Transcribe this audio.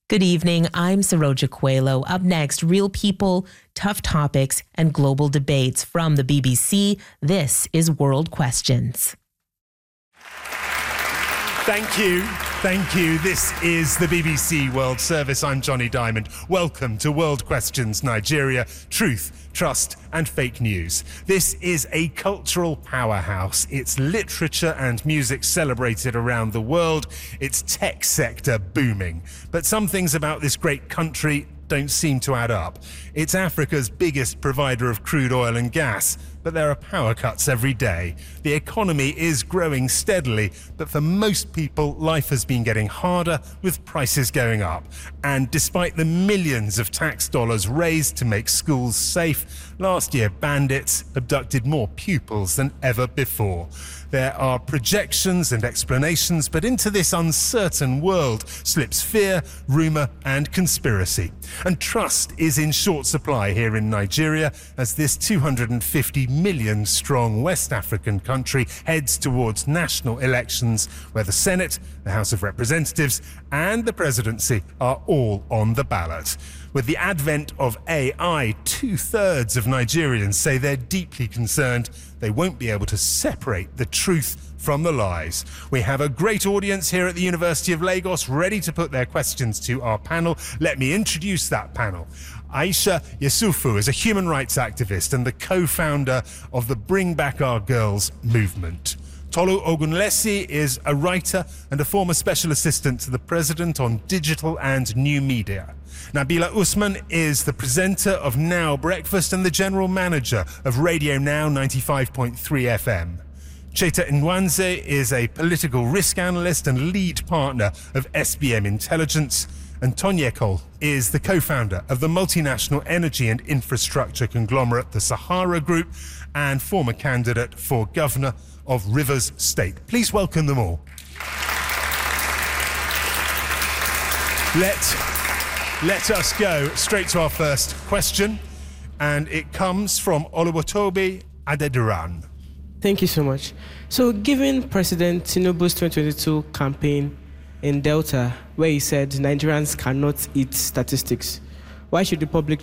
Good evening. I'm Saroja Coelho. Up next, real people, tough topics, and global debates from the BBC. This is World Questions. Thank you. Thank you. This is the BBC World Service. I'm Johnny Diamond. Welcome to World Questions Nigeria. Truth, trust, and fake news. This is a cultural powerhouse. Its literature and music celebrated around the world. Its tech sector booming. But some things about this great country don't seem to add up. It's Africa's biggest provider of crude oil and gas, but there are power cuts every day. The economy is growing steadily, but for most people, life has been getting harder with prices going up. And despite the millions of tax dollars raised to make schools safe, last year bandits abducted more pupils than ever before. There are projections and explanations, but into this uncertain world slips fear, rumour and conspiracy. And trust is in short supply here in Nigeria as this 250 million strong West African country heads towards national elections where the Senate, the House of Representatives and the presidency are all on the ballot. With the advent of AI, 2/3 of Nigerians say they're deeply concerned they won't be able to separate the truth from the lies. We have a great audience here at the University of Lagos ready to put their questions to our panel. Let me introduce that panel. Aisha Yesufu is a human rights activist and the co-founder of the Bring Back Our Girls movement. Tolu Ogunlesi is a writer and a former special assistant to the president on digital and new media. Nabila Usman is the presenter of Now Breakfast and the general manager of Radio Now 95.3 FM. Cheta Nwanze is a political risk analyst and lead partner of SBM Intelligence. And Tonya Cole is the co-founder of the multinational energy and infrastructure conglomerate, the Sahara Group, and former candidate for governor of Rivers State. Please welcome them all. Let us go straight to our first question, and it comes from Oluwatobi Adediran. Thank you so much. So, given President Tinubu's 2022 campaign in Delta, where he said Nigerians cannot eat statistics, why should the public